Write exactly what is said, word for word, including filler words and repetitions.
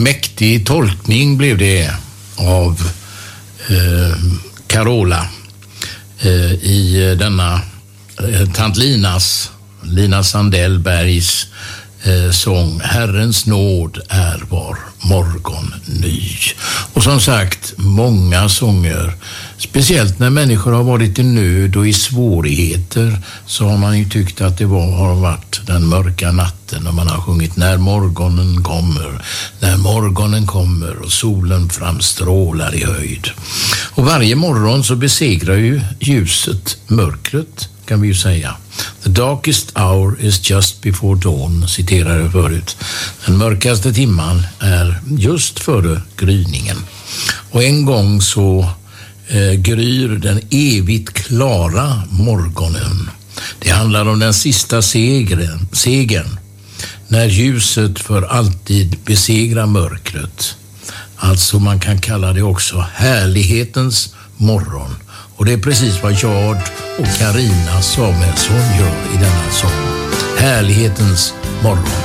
mäktig tolkning blev det av eh, Carola eh, i denna eh, tant Linas, Lina Sandellbergs eh, sång Herrens nåd är var morgon ny. Och som sagt, många sånger, speciellt när människor har varit i nöd och i svårigheter, så har man ju tyckt att det var, har varit den mörka natten, och man har sjungit när morgonen kommer, när morgonen kommer och solen framstrålar i höjd. Och varje morgon så besegrar ju ljuset mörkret, kan vi ju säga. The darkest hour is just before dawn, citerar jag förut. Den mörkaste timman är just före gryningen. Och en gång så eh, gryr den evigt klara morgonen. Det handlar om den sista segern, segern, när ljuset för alltid besegrar mörkret. Alltså man kan kalla det också härlighetens morgon. Och det är precis vad Gerd och Carina Samuelsson gör i denna sång. Härlighetens morgon.